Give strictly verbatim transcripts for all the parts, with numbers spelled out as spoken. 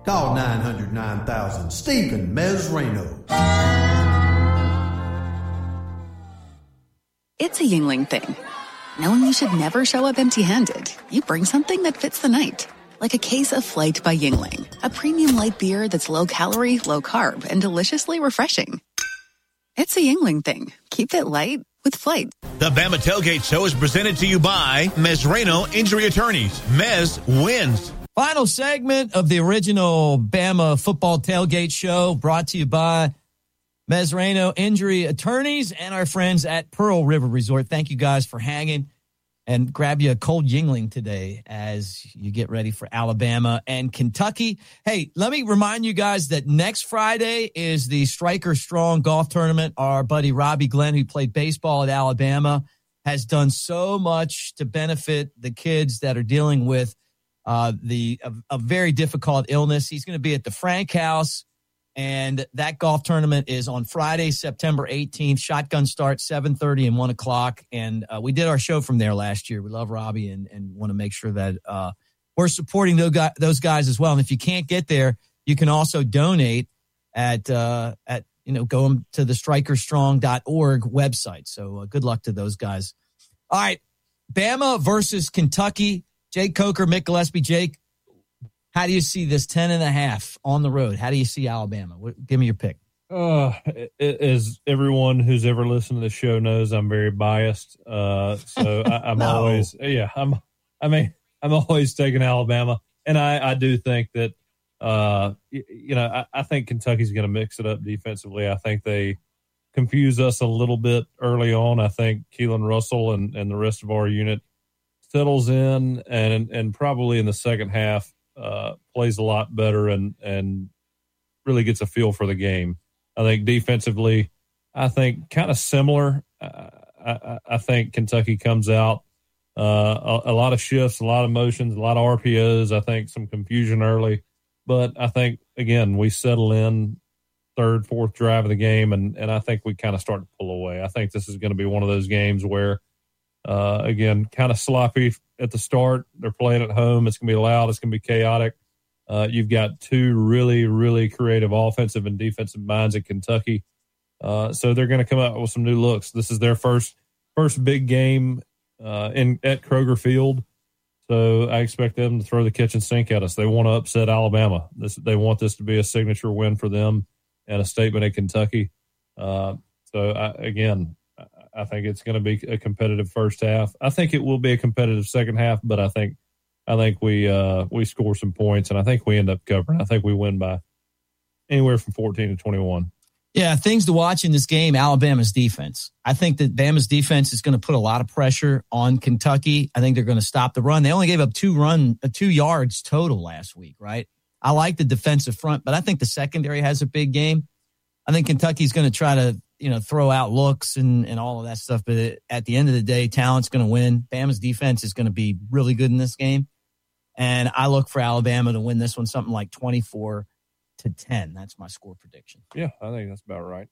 Call nine hundred nine thousand, Stephen Mesrano. It's a Yingling thing. Knowing you should never show up empty-handed. You bring something that fits the night. Like a case of Flight by Yingling, a premium light beer that's low-calorie, low-carb, and deliciously refreshing. It's a Yingling thing. Keep it light with Flight. The Bama Tailgate Show is presented to you by Mesrano Injury Attorneys. Mez wins. Final segment of the original Bama Football Tailgate Show, brought to you by Mesrano Injury Attorneys and our friends at Pearl River Resort. Thank you guys for hanging, and grab you a cold Yingling today as you get ready for Alabama and Kentucky. Hey, let me remind you guys that next Friday is the Striker Strong Golf Tournament. Our buddy Robbie Glenn, who played baseball at Alabama, has done so much to benefit the kids that are dealing with uh, the a, a very difficult illness. He's going to be at the Frank House, and that golf tournament is on Friday, September eighteenth. Shotgun start seven thirty and one o'clock. And uh, we did our show from there last year. We love Robbie and, and want to make sure that uh, we're supporting those guys, those guys as well. And if you can't get there, you can also donate at, uh, at you know, going to the striker strong dot org website. So uh, good luck to those guys. All right, Bama versus Kentucky. Jake Coker, Mick Gillespie. Jake, how do you see this ten and a half on the road? How do you see Alabama? What, give me your pick. Uh, as everyone who's ever listened to the show knows, I'm very biased. Uh, so I, I'm no. always, yeah, I'm, I mean, I'm always taking Alabama. And I, I do think that, uh, you, you know, I, I think Kentucky's going to mix it up defensively. I think they confuse us a little bit early on. I think Keelan Russell and, and the rest of our unit settles in and, and probably in the second half, Uh, plays a lot better and, and really gets a feel for the game. I think defensively, I think kind of similar. Uh, I, I think Kentucky comes out uh, a, a lot of shifts, a lot of motions, a lot of R P Os. I think some confusion early, but I think again we settle in third, fourth drive of the game, and and I think we kind of start to pull away. I think this is going to be one of those games where, uh, again, kind of sloppy at the start. They're playing at home. It's going to be loud. It's going to be chaotic. Uh, you've got two really, really creative offensive and defensive minds at Kentucky. Uh, so they're going to come out with some new looks. This is their first first big game uh, in at Kroger Field. So I expect them to throw the kitchen sink at us. They want to upset Alabama. This, they want this to be a signature win for them and a statement at Kentucky. Uh, so, I, again, I think it's going to be a competitive first half. I think it will be a competitive second half, but I think I think we uh, we score some points, and I think we end up covering. I think we win by anywhere from fourteen to twenty-one. Yeah, things to watch in this game, Alabama's defense. I think that Bama's defense is going to put a lot of pressure on Kentucky. I think they're going to stop the run. They only gave up two run, uh, two yards total last week, right? I like the defensive front, but I think the secondary has a big game. I think Kentucky's going to try to, you know, throw out looks and, and all of that stuff. But at the end of the day, talent's going to win. Bama's defense is going to be really good in this game. And I look for Alabama to win this one, something like twenty-four to ten. That's my score prediction. Yeah, I think that's about right.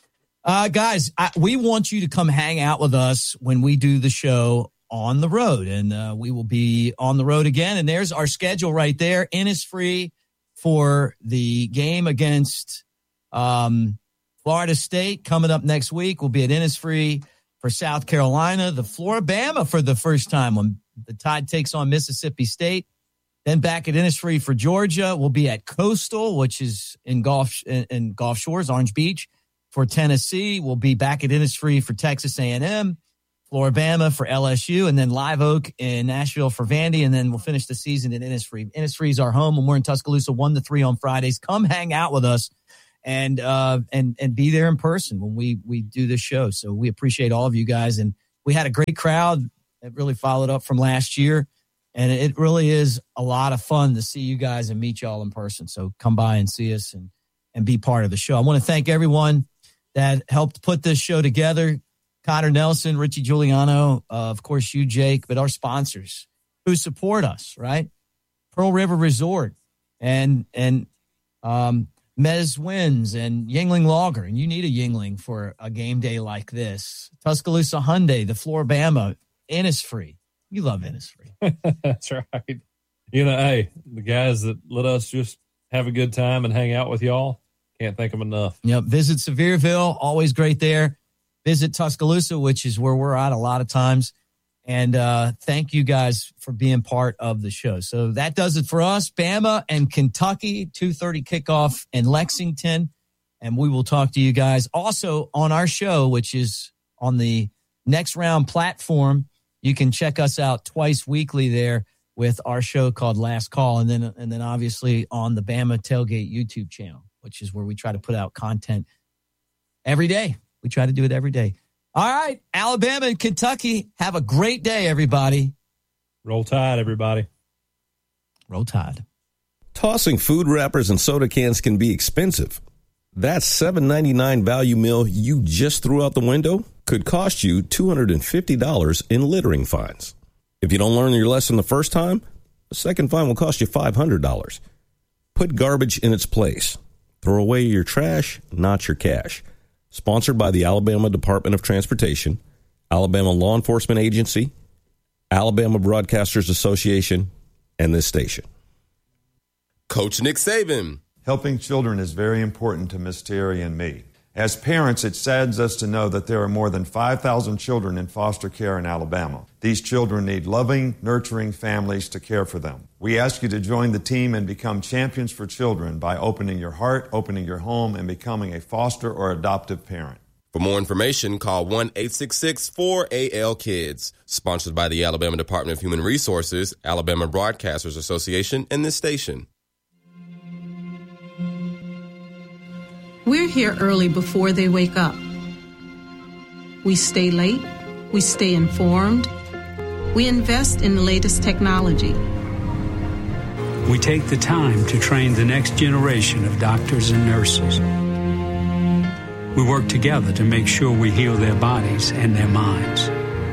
Uh, guys, I, we want you to come hang out with us when we do the show on the road. And uh, we will be on the road again. And there's our schedule right there. Innisfree for the game against um, Florida State coming up next week. We'll be at Innisfree for South Carolina. The Floribama for the first time when the Tide takes on Mississippi State. Then back at Innisfree for Georgia. We'll be at Coastal, which is in Gulf, in, in Gulf Shores, Orange Beach, for Tennessee. We'll be back at Innisfree for Texas A and M, Floribama for L S U, and then Live Oak in Nashville for Vandy. And then we'll finish the season at Innisfree. Innisfree is our home, and we're in Tuscaloosa one to three on Fridays. Come hang out with us and uh, and and be there in person when we we do this show. So we appreciate all of you guys, and we had a great crowd that really followed up from last year. And it really is a lot of fun to see you guys and meet y'all in person. So come by and see us and, and be part of the show. I want to thank everyone that helped put this show together. Connor Nelson, Richie Giuliano, uh, of course you, Jake, but our sponsors who support us, right? Pearl River Resort and and um, Mez Wins and Yingling Lager. And you need a Yingling for a game day like this. Tuscaloosa Hyundai, the Floribama, Innisfree. You love Innisfree. That's right. You know, hey, the guys that let us just have a good time and hang out with y'all. Can't thank them enough. Yep. Visit Sevierville. Always great there. Visit Tuscaloosa, which is where we're at a lot of times. And uh, thank you guys for being part of the show. So that does it for us. Bama and Kentucky, two thirty kickoff in Lexington. And we will talk to you guys also on our show, which is on the Next Round platform. You can check us out twice weekly there with our show called Last Call. And then, and then obviously on the Bama Tailgate YouTube channel, which is where we try to put out content every day. We try to do it every day. All right, Alabama and Kentucky, have a great day, everybody. Roll Tide, everybody. Roll Tide. Tossing food wrappers and soda cans can be expensive. That seven ninety-nine value meal you just threw out the window could cost you two hundred fifty dollars in littering fines. If you don't learn your lesson the first time, the second fine will cost you five hundred dollars. Put garbage in its place. Throw away your trash, not your cash. Sponsored by the Alabama Department of Transportation, Alabama Law Enforcement Agency, Alabama Broadcasters Association, and this station. Coach Nick Saban. Helping children is very important to Miss Terry and me. As parents, it saddens us to know that there are more than five thousand children in foster care in Alabama. These children need loving, nurturing families to care for them. We ask you to join the team and become champions for children by opening your heart, opening your home, and becoming a foster or adoptive parent. For more information, call one eight six six four A L KIDS. Sponsored by the Alabama Department of Human Resources, Alabama Broadcasters Association, and this station. We're here early before they wake up. We stay late. We stay informed. We invest in the latest technology. We take the time to train the next generation of doctors and nurses. We work together to make sure we heal their bodies and their minds.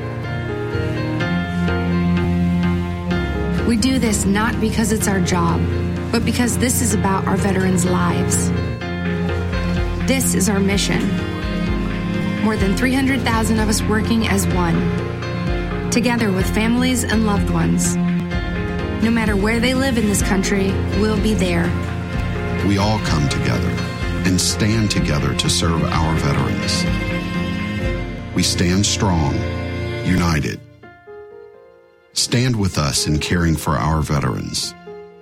We do this not because it's our job, but because this is about our veterans' lives. This is our mission. More than three hundred thousand of us working as one, together with families and loved ones. No matter where they live in this country, we'll be there. We all come together and stand together to serve our veterans. We stand strong, united. Stand with us in caring for our veterans.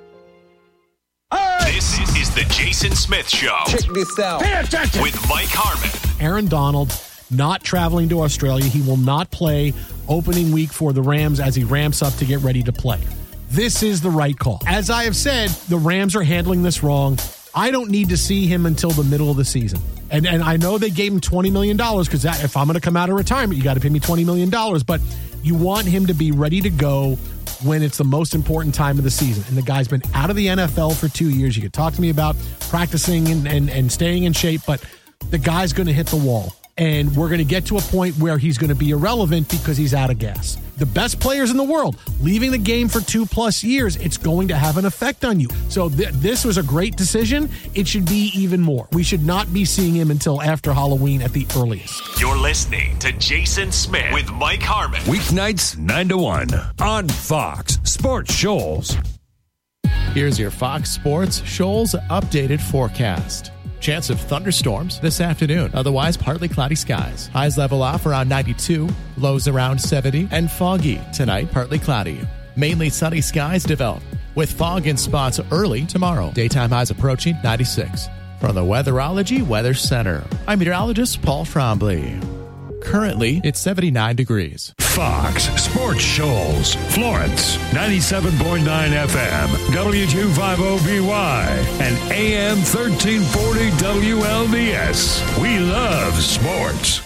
This is the Jason Smith Show. Check this out. Pay attention. With Mike Harmon. Aaron Donald not traveling to Australia. He will not play opening week for the Rams as he ramps up to get ready to play. This is the right call. As I have said, the Rams are handling this wrong. I don't need to see him until the middle of the season. And and I know they gave him twenty million dollars because if I'm going to come out of retirement, you got to pay me twenty million dollars. But you want him to be ready to go when it's the most important time of the season. And the guy's been out of the N F L for two years. You could talk to me about practicing and, and, and staying in shape, but the guy's going to hit the wall. And we're going to get to a point where he's going to be irrelevant because he's out of gas. The best players in the world, leaving the game for two plus years, it's going to have an effect on you. So th- this was a great decision. It should be even more. We should not be seeing him until after Halloween at the earliest. You're listening to Jason Smith with Mike Harmon. Weeknights nine to one on Fox Sports Shoals. Here's your Fox Sports Shoals updated forecast. Chance of thunderstorms this afternoon. Otherwise, partly cloudy skies. Highs level off around ninety-two, lows around seventy, and foggy tonight, partly cloudy. Mainly sunny skies develop, with fog in spots early tomorrow. Daytime highs approaching ninety-six. From the Weatherology Weather Center, I'm meteorologist Paul Trombley. Currently, it's seventy-nine degrees. Fox Sports Shoals, Florence, ninety-seven point nine F M, W two fifty B Y, and A M thirteen forty W L D S. We love sports.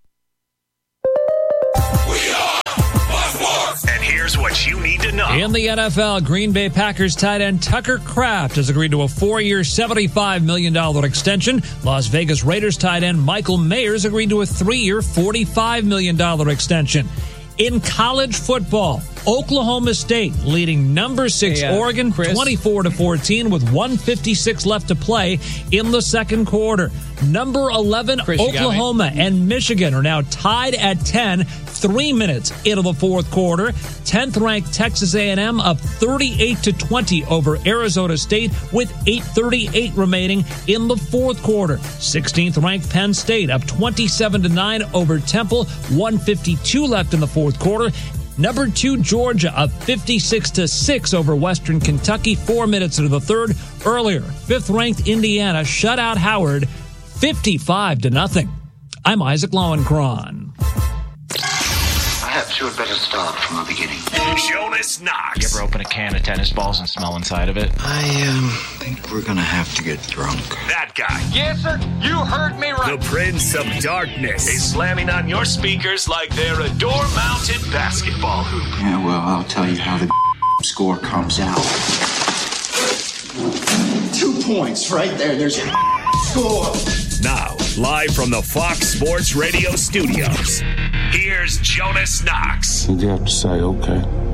And here's what you need to know. In the N F L, Green Bay Packers tight end Tucker Kraft has agreed to a four-year, seventy-five million dollars extension. Las Vegas Raiders tight end Michael Mayers agreed to a three-year, forty-five million dollars extension. In college football, Oklahoma State leading number six hey, uh, Oregon Chris. twenty-four to fourteen with one fifty-six left to play in the second quarter. Number eleven Chris, Oklahoma and Michigan are now tied at ten. three minutes into the fourth quarter. tenth-ranked Texas A and M up thirty-eight to twenty over Arizona State with eight thirty-eight remaining in the fourth quarter. sixteenth-ranked Penn State up twenty-seven to nine over Temple, one fifty-two left in the fourth quarter. Number two, Georgia up fifty-six to six over Western Kentucky, four minutes into the third. Earlier, fifth-ranked Indiana shut out Howard fifty-five to nothing. I'm Isaac Lowenkron. Perhaps you had better start from the beginning. Jonas Knox. You ever open a can of tennis balls and smell inside of it? I um, think we're gonna have to get drunk. That guy. Yes, sir. You heard me right. The Prince of Darkness is slamming on your speakers like they're a door-mounted basketball hoop. Yeah, well, I'll tell you how the score comes out. Two points right there. There's your score. Now, live from the Fox Sports Radio studios, here's Jonas Knox. You have to say, okay.